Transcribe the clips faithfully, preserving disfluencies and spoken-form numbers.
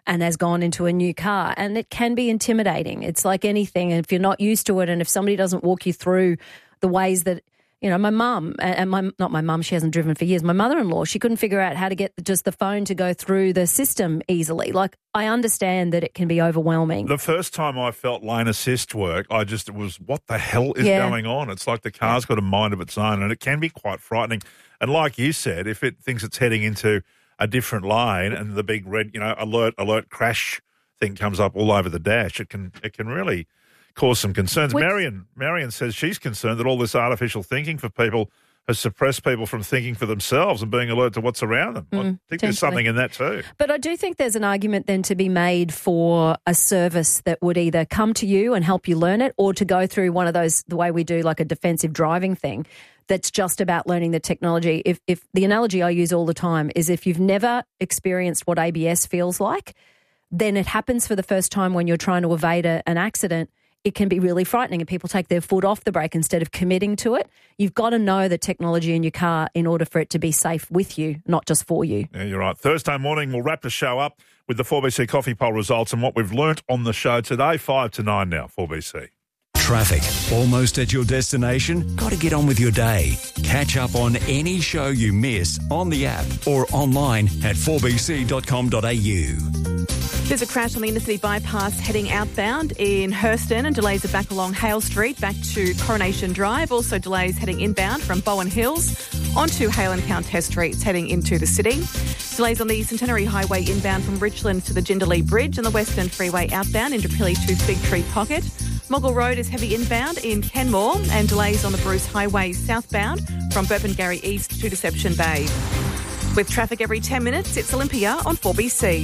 and has gone into a new car, and it can be intimidating. It's like anything. If you're not used to it, and if somebody doesn't walk you through the ways that, you know, my mum, and my not my mum, she hasn't driven for years, my mother-in-law, she couldn't figure out how to get just the phone to go through the system easily. Like, I understand that it can be overwhelming. The first time I felt lane assist work, I just, it was, what the hell is Yeah. going on? It's like the car's got a mind of its own, and it can be quite frightening. And like you said, if it thinks it's heading into a different lane and the big red, you know, alert, alert, crash thing comes up all over the dash, it can it can really cause some concerns. Which, Marion Marion says she's concerned that all this artificial thinking for people has suppressed people from thinking for themselves and being alert to what's around them. Mm, I think there's something in that too. But I do think there's an argument then to be made for a service that would either come to you and help you learn it, or to go through one of those, the way we do like a defensive driving thing, that's just about learning the technology. If, if the analogy I use all the time is, if you've never experienced what A B S feels like, then it happens for the first time when you're trying to evade a, an accident. It can be really frightening, and people take their foot off the brake instead of committing to it. You've got to know the technology in your car in order for it to be safe with you, not just for you. Yeah, you're right. Thursday morning, we'll wrap the show up with the four B C Coffee Poll results and what we've learnt on the show today. Five to nine now, four B C. Traffic. Almost at your destination? Got to get on with your day. Catch up on any show you miss on the app or online at four b c dot com dot a u. There's a crash on the inner city bypass heading outbound in Hurston, and delays are back along Hale Street, back to Coronation Drive. Also delays heading inbound from Bowen Hills onto Hale and Countess Streets heading into the city. Delays on the Centenary Highway inbound from Richland to the Jindalee Bridge, and the Western Freeway outbound into Pilly to Fig Tree Pocket. Moggle Road is heavy inbound in Kenmore, and delays on the Bruce Highway southbound from Burpengary East to Deception Bay. With traffic every ten minutes, it's Olympia on four B C.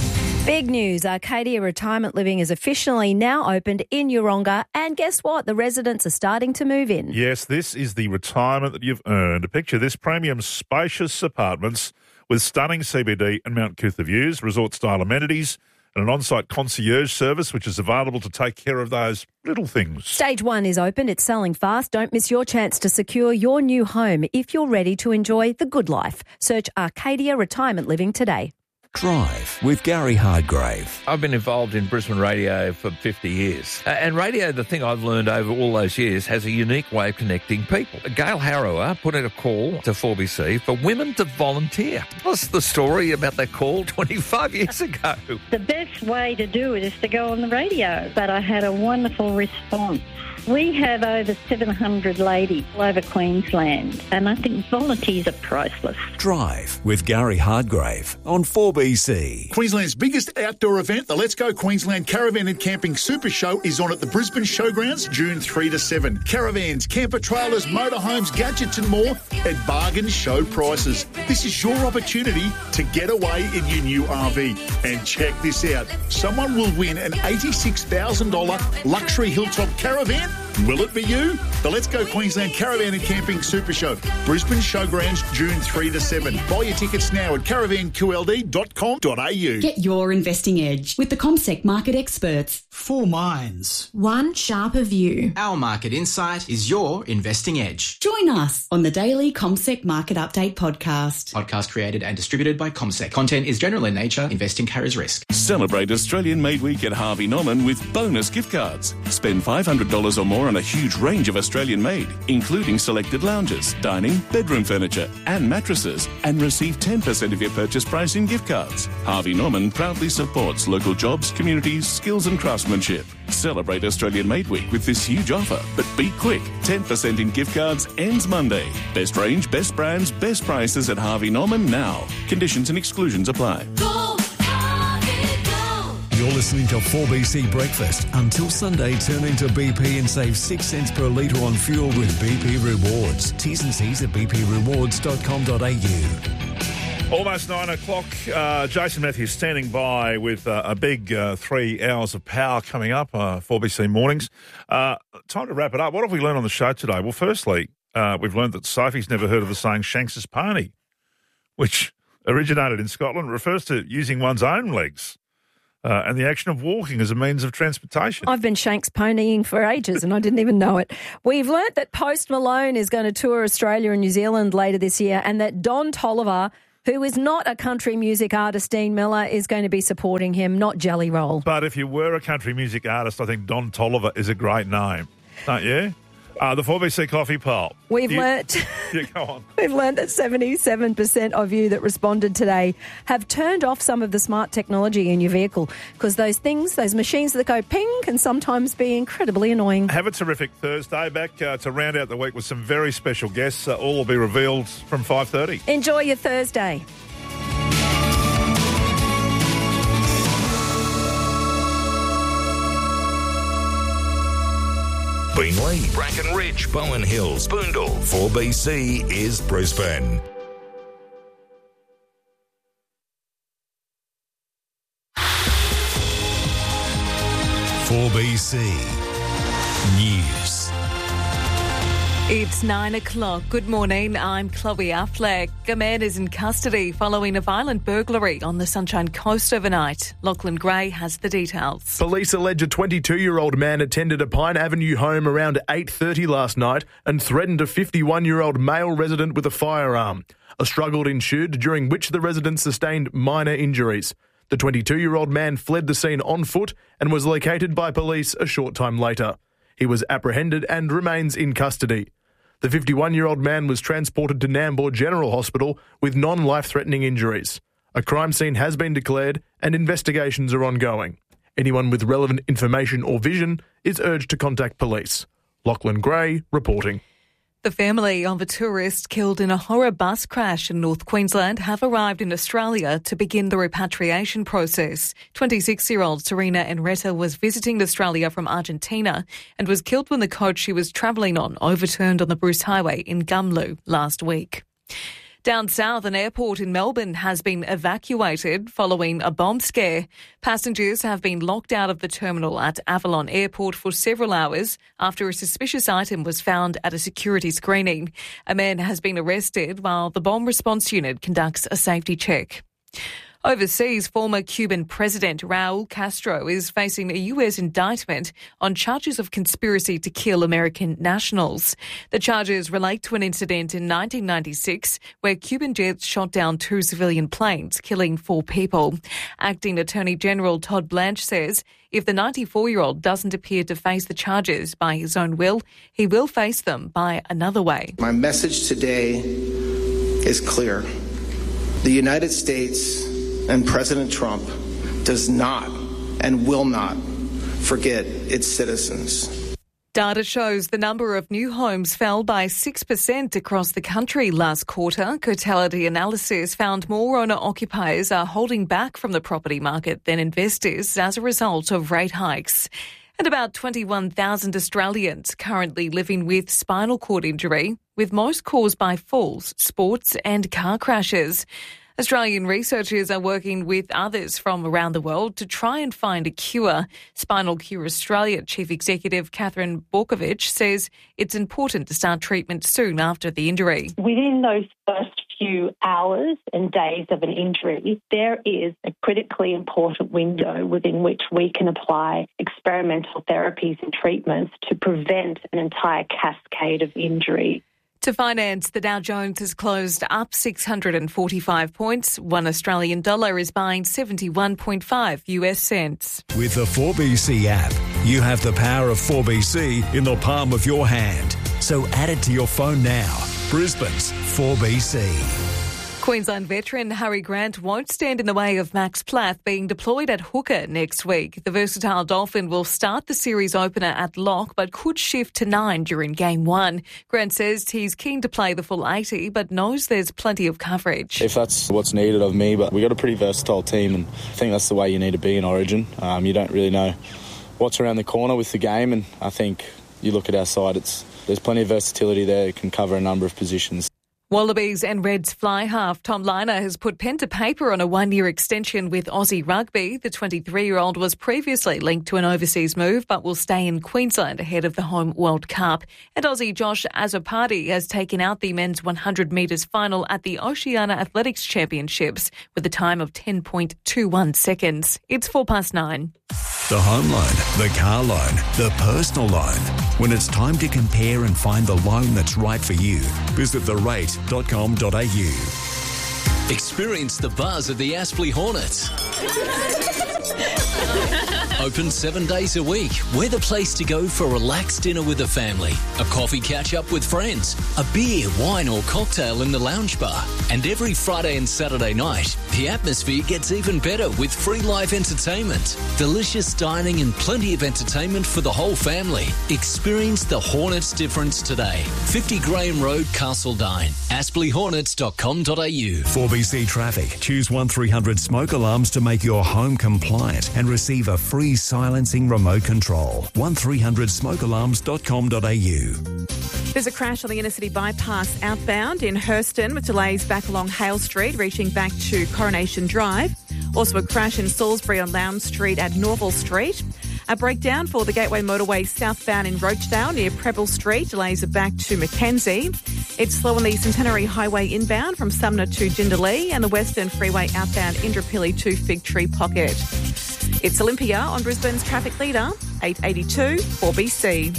Big news. Arcadia Retirement Living is officially now opened in Yeronga, and guess what? The residents are starting to move in. Yes, this is the retirement that you've earned. Picture this: premium spacious apartments with stunning C B D and Mount Cootha views, resort-style amenities, and an on-site concierge service which is available to take care of those little things. Stage one is open. It's selling fast. Don't miss your chance to secure your new home if you're ready to enjoy the good life. Search Arcadia Retirement Living today. Drive with Gary Hardgrave. I've been involved in Brisbane radio for fifty years. Uh, and radio, the thing I've learned over all those years, has a unique way of connecting people. Gail Harrower put out a call to four B C for women to volunteer. What's the story about that call twenty-five years ago? The best way to do it is to go on the radio. But I had a wonderful response. We have over seven hundred ladies all over Queensland, and I think volunteers are priceless. Drive with Gary Hardgrave on four B C. Queensland's biggest outdoor event, the Let's Go Queensland Caravan and Camping Super Show, is on at the Brisbane Showgrounds June third to seventh. Caravans, camper trailers, motorhomes, gadgets and more at bargain show prices. This is your opportunity to get away in your new R V. And check this out. Someone will win an eighty-six thousand dollars luxury hilltop caravan. Will it be you? The Let's Go Queensland Caravan and Camping Super Show, Brisbane Showgrounds, June third to seventh. Buy your tickets now at caravan q l d dot com dot a u. Get your investing edge with the CommSec market experts. Four minds. One sharper view. Our market insight is your investing edge. Join us on the daily CommSec Market Update podcast. Podcast created and distributed by CommSec. Content is general in nature. Investing carries risk. Celebrate Australian Made Week at Harvey Norman with bonus gift cards. Spend five hundred dollars or more on a huge range of Australian made, including selected lounges, dining, bedroom furniture and mattresses, and receive ten percent of your purchase price in gift cards. Harvey Norman proudly supports local jobs, communities, skills and craftsmanship. Celebrate Australian Made Week with this huge offer, but be quick. ten percent in gift cards ends Monday. Best range, best brands, best prices at Harvey Norman now. Conditions and exclusions apply. Go, Harvey, go. You're listening to four B C Breakfast. Until Sunday, turn into B P and save six cents per litre on fuel with B P Rewards. T's and C's at b p rewards dot com dot a u. Almost nine o'clock. Uh, Jason Matthews standing by with uh, a big uh, three hours of power coming up, uh, four B C mornings. Uh, time to wrap it up. What have we learned on the show today? Well, firstly, uh, we've learned that Sophie's never heard of the saying Shanks's pony, which originated in Scotland, refers to using one's own legs uh, and the action of walking as a means of transportation. I've been Shanks ponying for ages and I didn't even know it. We've learnt that Post Malone is going to tour Australia and New Zealand later this year, and that Don Tolliver who is not a country music artist, Dean Miller, is going to be supporting him, not Jelly Roll. But if you were a country music artist, I think Don Toliver is a great name, don't you? Uh, the four B C Coffee Poll. We've you, learnt... Yeah, go on. We've learned that seventy-seven percent of you that responded today have turned off some of the smart technology in your vehicle because those things, those machines that go ping, can sometimes be incredibly annoying. Have a terrific Thursday. Back uh, to round out the week with some very special guests. Uh, all will be revealed from five thirty. Enjoy your Thursday. Beenleigh, Bracken Ridge, Bowen Hills, Boondall. four B C is Brisbane. four B C News. It's nine o'clock. Good morning. I'm Chloe Affleck. A man is in custody following a violent burglary on the Sunshine Coast overnight. Lachlan Gray has the details. Police allege a twenty-two-year-old man attended a Pine Avenue home around eight thirty last night and threatened a fifty-one-year-old male resident with a firearm. A struggle ensued, during which the resident sustained minor injuries. The twenty-two-year-old man fled the scene on foot and was located by police a short time later. He was apprehended and remains in custody. The fifty-one-year-old man was transported to Nambour General Hospital with non-life-threatening injuries. A crime scene has been declared and investigations are ongoing. Anyone with relevant information or vision is urged to contact police. Lachlan Gray reporting. The family of a tourist killed in a horror bus crash in North Queensland have arrived in Australia to begin the repatriation process. twenty-six-year-old Serena Enreta was visiting Australia from Argentina and was killed when the coach she was travelling on overturned on the Bruce Highway in Gumlu last week. Down south, an airport in Melbourne has been evacuated following a bomb scare. Passengers have been locked out of the terminal at Avalon Airport for several hours after a suspicious item was found at a security screening. A man has been arrested while the bomb response unit conducts a safety check. Overseas, former Cuban President Raul Castro is facing a U S indictment on charges of conspiracy to kill American nationals. The charges relate to an incident in nineteen ninety-six where Cuban jets shot down two civilian planes, killing four people. Acting Attorney General Todd Blanche says if the ninety-four-year-old doesn't appear to face the charges by his own will, he will face them by another way. My message today is clear. The United States and President Trump does not and will not forget its citizens. Data shows the number of new homes fell by six percent across the country last quarter. Cotality analysis found more owner-occupiers are holding back from the property market than investors as a result of rate hikes. And about twenty-one thousand Australians currently living with spinal cord injury, with most caused by falls, sports and car crashes. Australian researchers are working with others from around the world to try and find a cure. Spinal Cure Australia Chief Executive Catherine Borkovich says it's important to start treatment soon after the injury. Within those first few hours and days of an injury, there is a critically important window within which we can apply experimental therapies and treatments to prevent an entire cascade of injury. To finance, the Dow Jones has closed up six hundred forty-five points. One Australian dollar is buying seventy-one point five U S cents. With the four B C app, you have the power of four B C in the palm of your hand. So add it to your phone now. Brisbane's four B C. Queensland veteran Harry Grant won't stand in the way of Max Plath being deployed at hooker next week. The versatile Dolphin will start the series opener at lock but could shift to nine during game one. Grant says he's keen to play the full eighty but knows there's plenty of coverage. If that's what's needed of me, but we've got a pretty versatile team and I think that's the way you need to be in Origin. Um, you don't really know what's around the corner with the game, and I think you look at our side, it's there's plenty of versatility there. It can cover a number of positions. Wallabies and Reds fly half Tom Liner has put pen to paper on a one-year extension with Aussie Rugby. The twenty-three-year-old was previously linked to an overseas move but will stay in Queensland ahead of the home World Cup. And Aussie Josh Azzopardi has taken out the men's one hundred metres final at the Oceania Athletics Championships with a time of ten point two one seconds. It's four past nine. The home loan, the car loan, the personal loan. When it's time to compare and find the loan that's right for you, visit the rate dot com dot a u. Experience the buzz of the Aspley Hornets. Open seven days a week. We're the place to go for a relaxed dinner with the family, a coffee catch-up with friends, a beer, wine or cocktail in the lounge bar. And every Friday and Saturday night, the atmosphere gets even better with free live entertainment, delicious dining and plenty of entertainment for the whole family. Experience the Hornets difference today. fifty Graham Road, Castledine. aspley hornets dot com dot a u. four B C Traffic. Choose one three hundred smoke alarms to make your home compliant and receive a free silencing remote control. one three hundred smoke alarms dot com dot a u. There's a crash on the inner city bypass outbound in Hurston with delays back along Hale Street, reaching back to Coronation Drive. Also a crash in Salisbury on Lowndes Street at Norval Street. A breakdown for the Gateway Motorway southbound in Rochedale near Preble Street. Delays are back to Mackenzie. It's slow on the Centenary Highway inbound from Sumner to Jindalee and the Western Freeway outbound Indooroopilly to Fig Tree Pocket. It's Olympia on Brisbane's traffic leader, eight eighty-two four B C.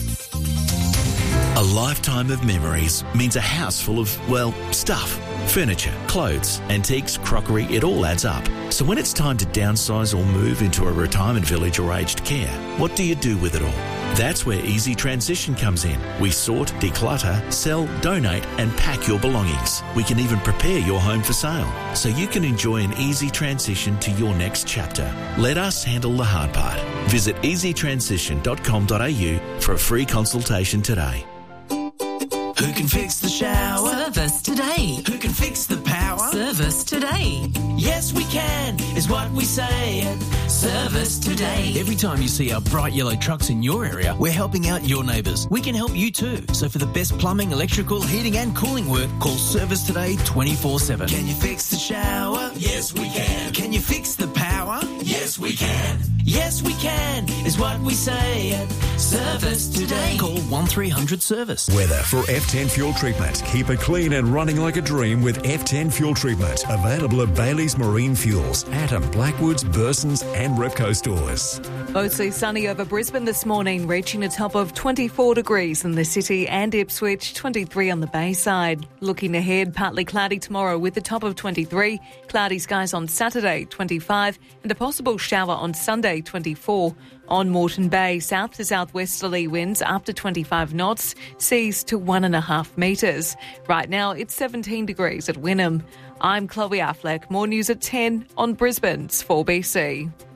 A lifetime of memories means a house full of, well, stuff. Furniture, clothes, antiques, crockery, it all adds up. So when it's time to downsize or move into a retirement village or aged care, what do you do with it all? That's where Easy Transition comes in. We sort, declutter, sell, donate and pack your belongings. We can even prepare your home for sale so you can enjoy an easy transition to your next chapter. Let us handle the hard part. Visit easy transition dot com dot a u for a free consultation today. Who can fix the shower? Service today. Who can fix the power? Service today. Yes, we can, is what we say. Service today. Every time you see our bright yellow trucks in your area, we're helping out your neighbours. We can help you too. So for the best plumbing, electrical, heating and cooling work, call Service Today twenty-four seven. Can you fix the shower? Yes, we can. Can you fix the power? Yes, we can. Yes, we can, is what we say. Service Today. Call one three hundred service. Weather for F ten Fuel Treatment. Keep it clean and running like a dream with F ten Fuel Treatment. Available at Bailey's Marine Fuels, Atom, Blackwoods, Bursons and Repco stores. Mostly sunny over Brisbane this morning, reaching a top of twenty-four degrees in the city and Ipswich, twenty-three on the Bayside. Looking ahead, partly cloudy tomorrow with a top of twenty-three, cloudy skies on Saturday, twenty-five, and a possible shower on Sunday, twenty-four. On Moreton Bay, south to southwesterly winds up to twenty-five knots, seas to one and a half metres. Right now, it's seventeen degrees at Wynnum. I'm Chloe Affleck. More news at ten on Brisbane's four B C.